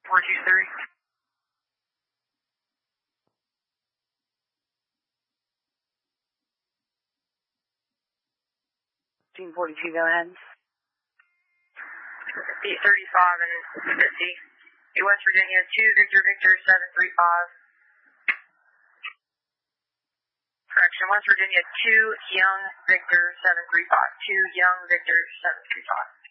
423. 1442, go ahead. Beat 35 and 50. West Virginia 2 Victor Victor 735. Correction, West Virginia 2 Young Victor 735. 2 Young Victor 735.